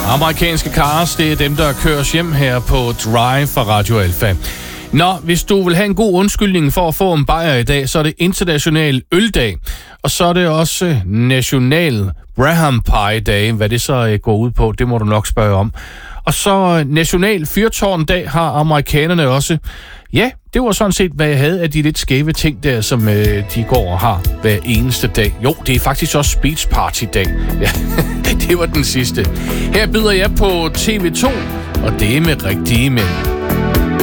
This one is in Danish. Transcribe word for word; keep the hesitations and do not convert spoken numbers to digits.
Amerikanske Cars, det er dem, der køres hjem her på Drive fra Radio Alfa. Nå, hvis du vil have en god undskyldning for at få en bajer i dag, så er det International Øldag. Og så er det også National Braham Pie Dag. Hvad det så går ud på, det må du nok spørge om. Og så National Fyrtårn-dag har amerikanerne også. Ja, det var sådan set, hvad jeg havde af de lidt skæve ting der, som øh, de går og har hver eneste dag. Jo, det er faktisk også Speech Party-dag. Ja, det var den sidste. Her byder jeg på T V to, og det er med rigtige mænd.